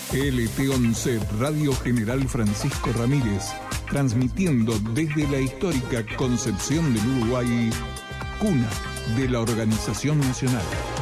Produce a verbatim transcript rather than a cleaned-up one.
L T once Radio General Francisco Ramírez, transmitiendo desde la histórica Concepción del Uruguay, cuna de la Organización Nacional.